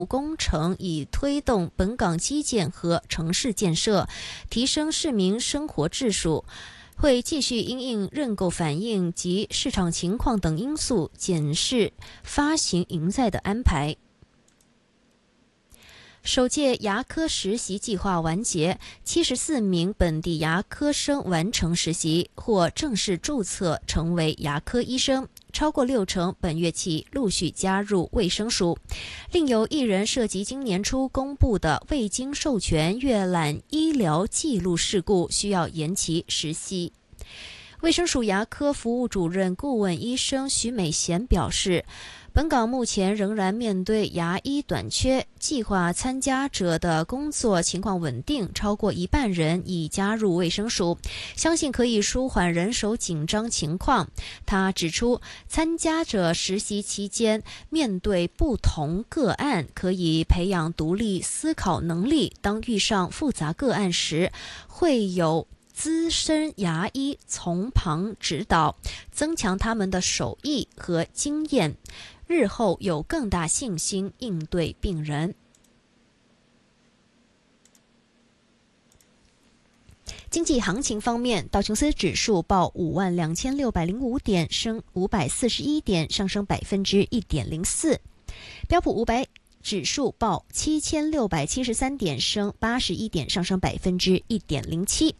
工程，以推动本港基建和城市建设，提升市民生活质素。会继续因应认购反应及市场情况等因素，检视发行银债的安排。首届牙科实习计划完结，74名本地牙科生完成实习或正式注册成为牙科医生，超过60%本月起陆续加入卫生署。另有1人涉及今年初公布的未经授权阅览医疗记录事故，需要延期实习。卫生署牙科服务主任顾问医生徐美贤表示，本港目前仍然面对牙医短缺，计划参加者的工作情况稳定，超过1半人已加入卫生署，相信可以舒缓人手紧张情况。他指出，参加者实习期间面对不同个案，可以培养独立思考能力，当遇上复杂个案时，会有资深牙医从旁指导，增强他们的手艺和经验，日后有更大信心应对病人。经济行情方面，道琼斯指数报52605点，升541点，上升1.04%。标普500指数报7673点，升81点，上升1.07%。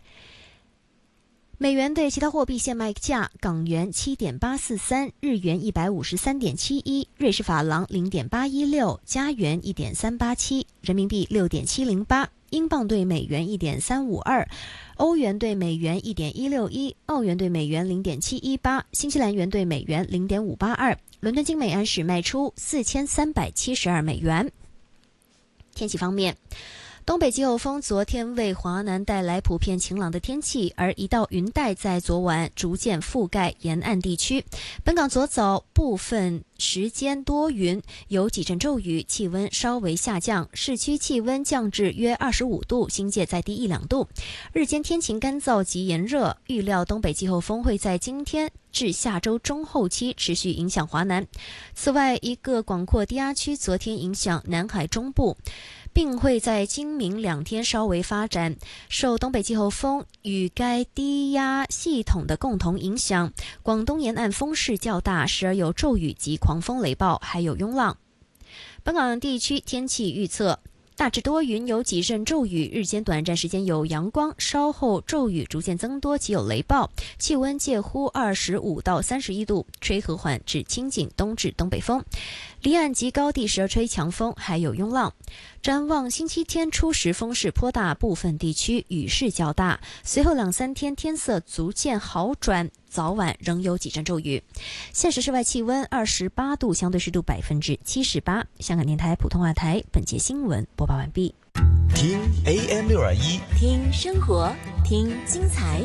美元对其他货币现卖价：港元7.843，日元153.71，瑞士法郎0.816，加元1.387，人民币6.708，英镑对美元1.352，欧元对美元1.161，澳元对美元0.718，新西兰元对美元0.582。伦敦金每安士卖出4372美元。天气方面，东北季候风昨天为华南带来普遍晴朗的天气，而一道云带在昨晚逐渐覆盖沿岸地区。本港昨早部分时间多云，有几阵骤雨，气温稍微下降，市区气温降至约25度，新界再低1-2度。日间天晴干燥及炎热，预料东北季候风会在今天至下周中后期持续影响华南。此外，一个广阔低压区昨天影响南海中部，并会在今明2天稍微发展。受东北季候风与该低压系统的共同影响，广东沿岸风势较大，时而有骤雨及狂风雷暴，还有涌浪。本港地区天气预测，大致多云，有几阵骤雨，日间短暂时间有阳光，稍后骤雨逐渐增多及有雷暴，气温介乎25到31度，吹和缓至清劲东至东北风，离岸及高地时而吹强风，还有涌浪。展望星期天初时风势颇大，部分地区雨势较大，随后2-3天天色逐渐好转，早晚仍有几阵骤雨。现时室外气温28度，相对湿度78%。香港电台普通话台本节新闻播报完毕。 听 AM621， 听生活，听精彩。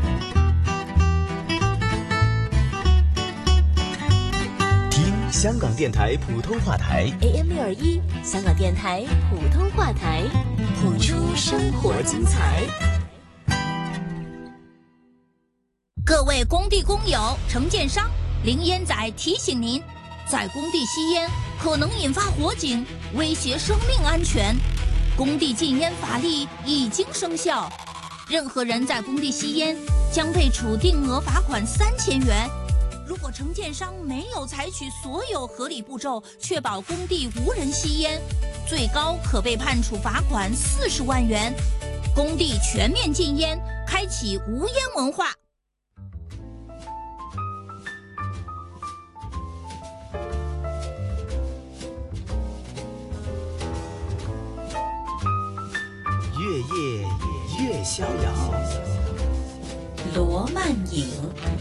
听香港电台普通话台 AM621，香港电台普通话台，谱出生活精彩。 各位工地工友、承建商，林烟仔提醒您，在工地吸烟可能引发火警，威胁生命安全。工地禁烟法律已经生效，任何人在工地吸烟将被处定额罚款3000元。如果承建商没有采取所有合理步骤，确保工地无人吸烟，最高可被判处罚款40万元。工地全面禁烟，开启无烟文化。 越夜越逍遥， 罗曼影。